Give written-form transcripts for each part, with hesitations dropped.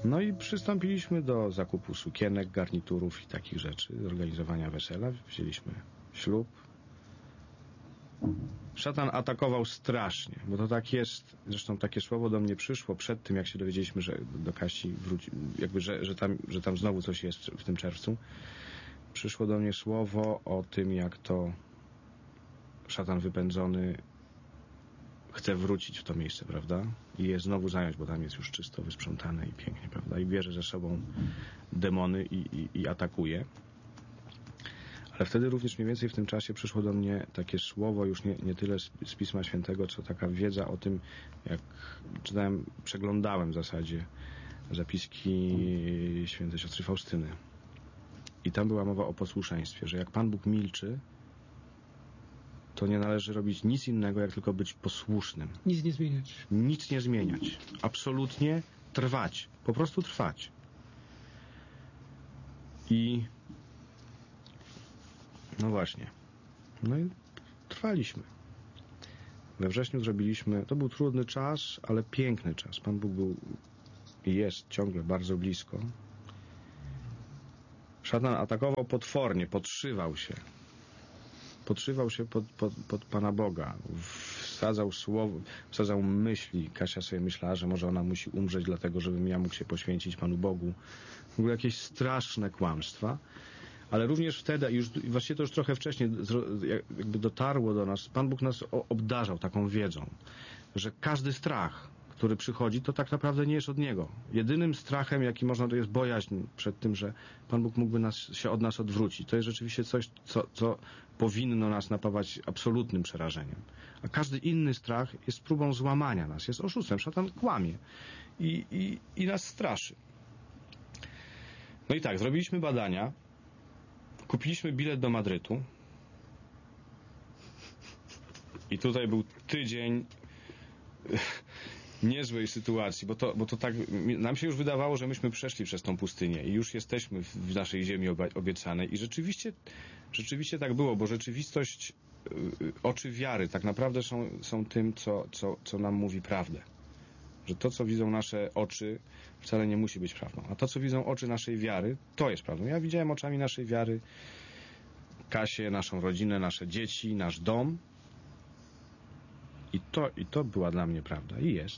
No i przystąpiliśmy do zakupu sukienek, garniturów i takich rzeczy, zorganizowania wesela, wzięliśmy ślub. Szatan atakował strasznie, bo to tak jest, zresztą takie słowo do mnie przyszło przed tym, jak się dowiedzieliśmy, że do Kasi wróci, jakby, że tam znowu coś jest w tym czerwcu. Przyszło do mnie słowo o tym, jak to szatan wypędzony chce wrócić w to miejsce, prawda? I je znowu zająć, bo tam jest już czysto wysprzątane i pięknie, prawda? I bierze ze sobą demony i atakuje. Ale wtedy również mniej więcej w tym czasie przyszło do mnie takie słowo, już nie tyle z Pisma Świętego, co taka wiedza o tym, jak czytałem, przeglądałem w zasadzie zapiski świętej siostry Faustyny. I tam była mowa o posłuszeństwie, że jak Pan Bóg milczy, to nie należy robić nic innego, jak tylko być posłusznym. Nic nie zmieniać. Nic nie zmieniać. Absolutnie trwać. Po prostu trwać. I no właśnie. No i trwaliśmy. We wrześniu zrobiliśmy, to był trudny czas, ale piękny czas. Pan Bóg był i jest ciągle bardzo blisko. Szatan atakował potwornie, podszywał się pod Pana Boga. Wsadzał słowo, wsadzał myśli. Kasia sobie myślała, że może ona musi umrzeć dlatego, żebym ja mógł się poświęcić Panu Bogu. W ogóle jakieś straszne kłamstwa. Ale również wtedy, właściwie to już trochę wcześniej jakby dotarło do nas, Pan Bóg nas obdarzał taką wiedzą, że każdy strach, który przychodzi, to tak naprawdę nie jest od Niego. Jedynym strachem, jaki można, to jest bojaźń przed tym, że Pan Bóg mógłby się od nas odwrócić. To jest rzeczywiście coś, co powinno nas napawać absolutnym przerażeniem. A każdy inny strach jest próbą złamania nas, jest oszustwem. Szatan kłamie i nas straszy. No i tak, zrobiliśmy badania, kupiliśmy bilet do Madrytu i tutaj był tydzień niezłej sytuacji, bo to tak, nam się już wydawało, że myśmy przeszli przez tą pustynię i już jesteśmy w naszej ziemi obiecanej i rzeczywiście tak było, bo rzeczywistość, oczy wiary tak naprawdę są tym, co nam mówi prawdę. Że to, co widzą nasze oczy, wcale nie musi być prawdą. A to, co widzą oczy naszej wiary, to jest prawdą. Ja widziałem oczami naszej wiary Kasię, naszą rodzinę, nasze dzieci, nasz dom. I to była dla mnie prawda. I jest.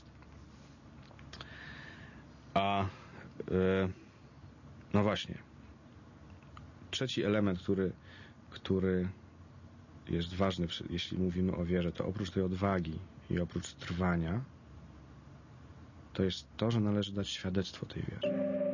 No właśnie. Trzeci element, który jest ważny, jeśli mówimy o wierze, to oprócz tej odwagi i oprócz trwania, to jest to, że należy dać świadectwo tej wierze.